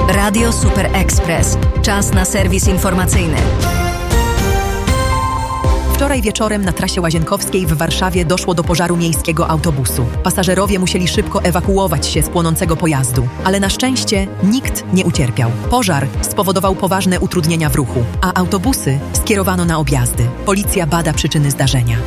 Radio Super Express. Czas na serwis informacyjny. Wczoraj wieczorem na trasie Łazienkowskiej w Warszawie doszło do pożaru miejskiego autobusu. Pasażerowie musieli szybko ewakuować się z płonącego pojazdu, ale na szczęście nikt nie ucierpiał. Pożar spowodował poważne utrudnienia w ruchu, a autobusy skierowano na objazdy. Policja bada przyczyny zdarzenia.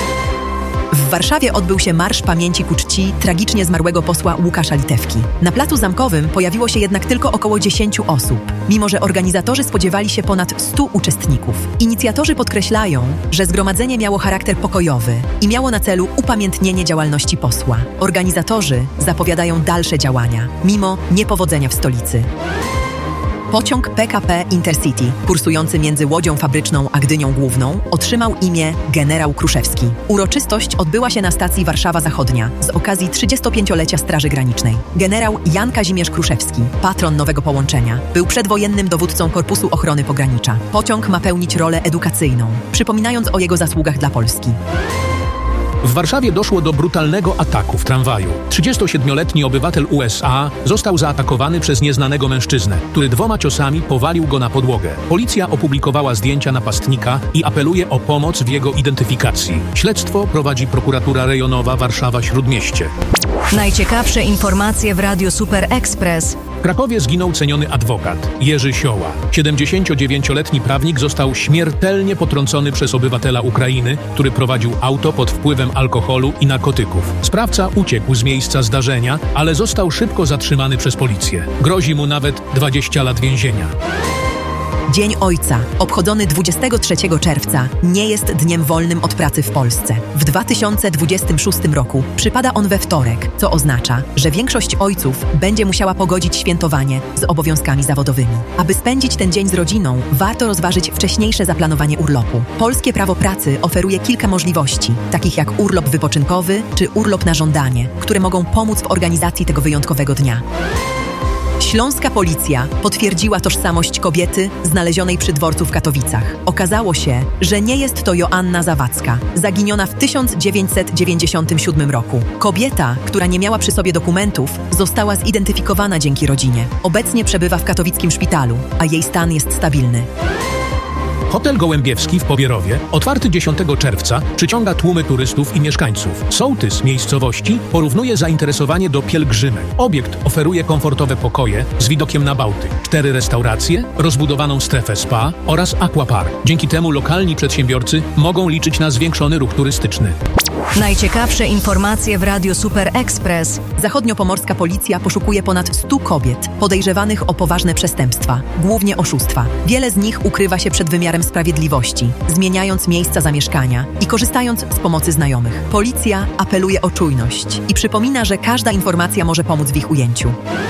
W Warszawie odbył się Marsz Pamięci ku czci tragicznie zmarłego posła Łukasza Litewki. Na Placu Zamkowym pojawiło się jednak tylko około 10 osób, mimo że organizatorzy spodziewali się ponad 100 uczestników. Inicjatorzy podkreślają, że zgromadzenie miało charakter pokojowy i miało na celu upamiętnienie działalności posła. Organizatorzy zapowiadają dalsze działania, mimo niepowodzenia w stolicy. Pociąg PKP Intercity, kursujący między Łodzią Fabryczną a Gdynią Główną, otrzymał imię Generał Kruszewski. Uroczystość odbyła się na stacji Warszawa Zachodnia z okazji 35-lecia Straży Granicznej. Generał Jan Kazimierz Kruszewski, patron nowego połączenia, był przedwojennym dowódcą Korpusu Ochrony Pogranicza. Pociąg ma pełnić rolę edukacyjną, przypominając o jego zasługach dla Polski. W Warszawie doszło do brutalnego ataku w tramwaju. 37-letni obywatel USA został zaatakowany przez nieznanego mężczyznę, który 2 ciosami powalił go na podłogę. Policja opublikowała zdjęcia napastnika i apeluje o pomoc w jego identyfikacji. Śledztwo prowadzi prokuratura rejonowa Warszawa-Śródmieście. Najciekawsze informacje w Radio Super Express. W Krakowie zginął ceniony adwokat Jerzy Sioła. 79-letni prawnik został śmiertelnie potrącony przez obywatela Ukrainy, który prowadził auto pod wpływem alkoholu i narkotyków. Sprawca uciekł z miejsca zdarzenia, ale został szybko zatrzymany przez policję. Grozi mu nawet 20 lat więzienia. Dzień Ojca, obchodzony 23 czerwca, nie jest dniem wolnym od pracy w Polsce. W 2026 roku przypada on we wtorek, co oznacza, że większość ojców będzie musiała pogodzić świętowanie z obowiązkami zawodowymi. Aby spędzić ten dzień z rodziną, warto rozważyć wcześniejsze zaplanowanie urlopu. Polskie prawo pracy oferuje kilka możliwości, takich jak urlop wypoczynkowy czy urlop na żądanie, które mogą pomóc w organizacji tego wyjątkowego dnia. Śląska policja potwierdziła tożsamość kobiety znalezionej przy dworcu w Katowicach. Okazało się, że nie jest to Joanna Zawadzka, zaginiona w 1997 roku. Kobieta, która nie miała przy sobie dokumentów, została zidentyfikowana dzięki rodzinie. Obecnie przebywa w katowickim szpitalu, a jej stan jest stabilny. Hotel Gołębiewski w Pobierowie, otwarty 10 czerwca, przyciąga tłumy turystów i mieszkańców. Sołtys miejscowości porównuje zainteresowanie do pielgrzymek. Obiekt oferuje komfortowe pokoje z widokiem na Bałtyk, 4 restauracje, rozbudowaną strefę spa oraz aquapark. Dzięki temu lokalni przedsiębiorcy mogą liczyć na zwiększony ruch turystyczny. Najciekawsze informacje w Radio Super Express. Zachodniopomorska policja poszukuje ponad 100 kobiet podejrzewanych o poważne przestępstwa, głównie oszustwa. Wiele z nich ukrywa się przed wymiarem sprawiedliwości, zmieniając miejsca zamieszkania i korzystając z pomocy znajomych. Policja apeluje o czujność i przypomina, że każda informacja może pomóc w ich ujęciu.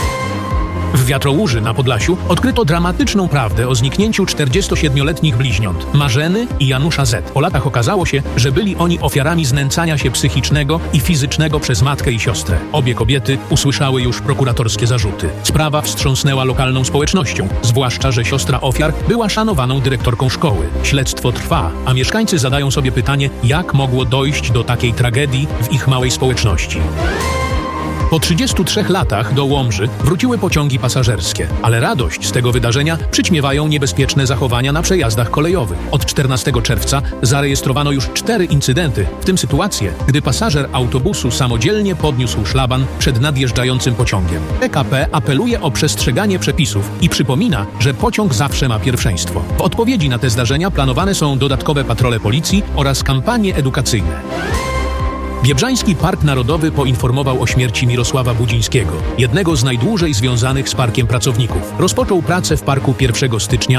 W Wiatrołuży na Podlasiu odkryto dramatyczną prawdę o zniknięciu 47-letnich bliźniąt Marzeny i Janusza Z. Po latach okazało się, że byli oni ofiarami znęcania się psychicznego i fizycznego przez matkę i siostrę. Obie kobiety usłyszały już prokuratorskie zarzuty. Sprawa wstrząsnęła lokalną społecznością, zwłaszcza że siostra ofiar była szanowaną dyrektorką szkoły. Śledztwo trwa, a mieszkańcy zadają sobie pytanie, jak mogło dojść do takiej tragedii w ich małej społeczności. Po 33 latach do Łomży wróciły pociągi pasażerskie, ale radość z tego wydarzenia przyćmiewają niebezpieczne zachowania na przejazdach kolejowych. Od 14 czerwca zarejestrowano już 4 incydenty, w tym sytuację, gdy pasażer autobusu samodzielnie podniósł szlaban przed nadjeżdżającym pociągiem. PKP apeluje o przestrzeganie przepisów i przypomina, że pociąg zawsze ma pierwszeństwo. W odpowiedzi na te zdarzenia planowane są dodatkowe patrole policji oraz kampanie edukacyjne. Biebrzański Park Narodowy poinformował o śmierci Mirosława Budzińskiego, jednego z najdłużej związanych z parkiem pracowników. Rozpoczął pracę w parku 1 stycznia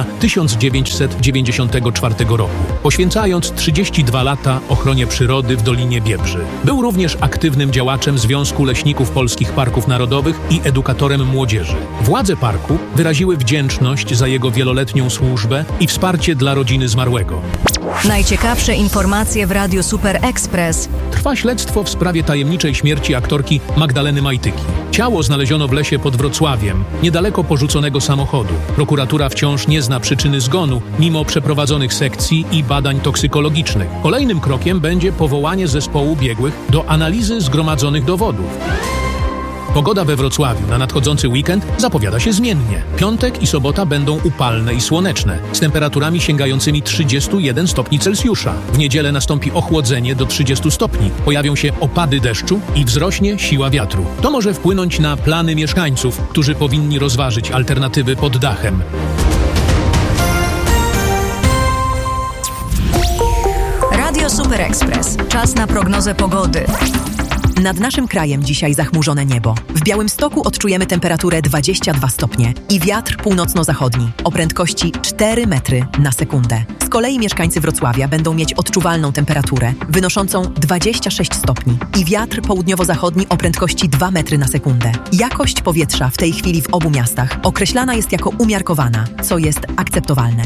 1994 roku, poświęcając 32 lata ochronie przyrody w Dolinie Biebrzy. Był również aktywnym działaczem Związku Leśników Polskich Parków Narodowych i edukatorem młodzieży. Władze parku wyraziły wdzięczność za jego wieloletnią służbę i wsparcie dla rodziny zmarłego. Najciekawsze informacje w Radio Super Express. Trwa śledztwo w sprawie tajemniczej śmierci aktorki Magdaleny Majtyki. Ciało znaleziono w lesie pod Wrocławiem, niedaleko porzuconego samochodu. Prokuratura wciąż nie zna przyczyny zgonu, mimo przeprowadzonych sekcji i badań toksykologicznych. Kolejnym krokiem będzie powołanie zespołu biegłych do analizy zgromadzonych dowodów. Pogoda we Wrocławiu na nadchodzący weekend zapowiada się zmiennie. Piątek i sobota będą upalne i słoneczne, z temperaturami sięgającymi 31 stopni Celsjusza. W niedzielę nastąpi ochłodzenie do 30 stopni. Pojawią się opady deszczu i wzrośnie siła wiatru. To może wpłynąć na plany mieszkańców, którzy powinni rozważyć alternatywy pod dachem. Radio Super Express. Czas na prognozę pogody. Nad naszym krajem dzisiaj zachmurzone niebo. W Białymstoku odczujemy temperaturę 22 stopnie i wiatr północno-zachodni o prędkości 4 metry na sekundę. Z kolei mieszkańcy Wrocławia będą mieć odczuwalną temperaturę wynoszącą 26 stopni i wiatr południowo-zachodni o prędkości 2 metry na sekundę. Jakość powietrza w tej chwili w obu miastach określana jest jako umiarkowana, co jest akceptowalne.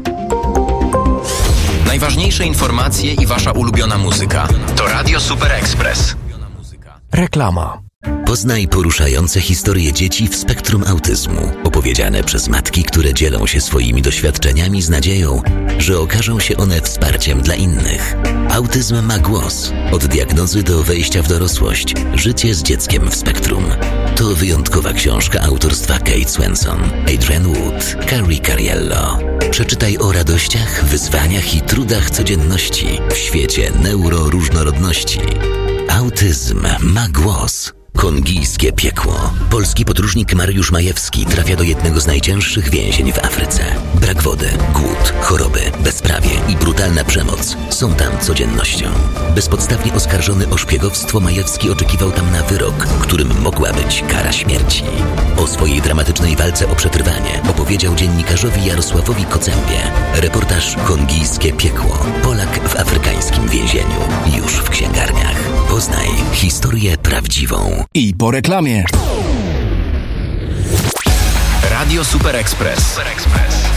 Najważniejsze informacje i wasza ulubiona muzyka to Radio Super Express. Reklama. Poznaj poruszające historie dzieci w spektrum autyzmu, opowiedziane przez matki, które dzielą się swoimi doświadczeniami z nadzieją, że okażą się one wsparciem dla innych. Autyzm ma głos. Od diagnozy do wejścia w dorosłość. Życie z dzieckiem w spektrum. To wyjątkowa książka autorstwa Kate Swenson, Adrian Wood, Carrie Cariello. Przeczytaj o radościach, wyzwaniach i trudach codzienności w świecie neuroróżnorodności. Autyzm ma głos. Kongijskie piekło. Polski podróżnik Mariusz Majewski trafia do jednego z najcięższych więzień w Afryce. Brak wody, głód, choroby, bezprawie i brutalna przemoc są tam codziennością. Bezpodstawnie oskarżony o szpiegowstwo, Majewski oczekiwał tam na wyrok, którym mogła być kara śmierci. O swojej dramatycznej walce o przetrwanie opowiedział dziennikarzowi Jarosławowi Kocębie. Reportaż Kongijskie piekło. Polak w afrykańskim więzieniu. Już w księgarniach. Poznaj historię prawdziwą. I po reklamie. Radio Super Express.